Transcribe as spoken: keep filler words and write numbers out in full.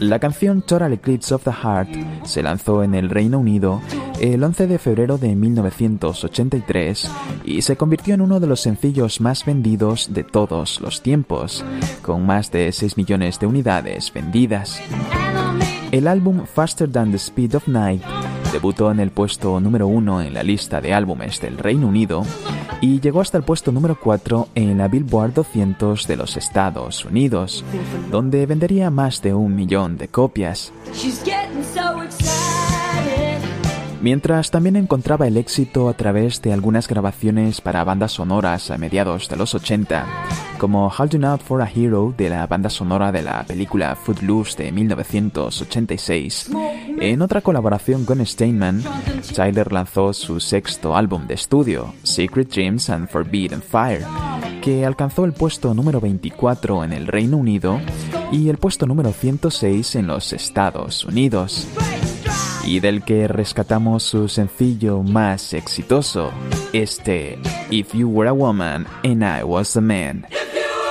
La canción Total Eclipse of the Heart se lanzó en el Reino Unido el once de febrero de mil novecientos ochenta y tres y se convirtió en uno de los sencillos más vendidos de todos los tiempos, con más de seis millones de unidades vendidas. El álbum Faster Than the Speed of Night debutó en el puesto número uno en la lista de álbumes del Reino Unido y llegó hasta el puesto número cuatro en la Billboard doscientos de los Estados Unidos, donde vendería más de un millón de copias. Mientras también encontraba el éxito a través de algunas grabaciones para bandas sonoras a mediados de los ochenta, como Holding Out for a Hero de la banda sonora de la película Footloose de mil novecientos ochenta y seis. En otra colaboración con Steinman, Tyler lanzó su sexto álbum de estudio, Secret Dreams and Forbidden Fire, que alcanzó el puesto número veinticuatro en el Reino Unido y el puesto número ciento seis en los Estados Unidos, y del que rescatamos su sencillo más exitoso, este If You Were a Woman and I Was a Man.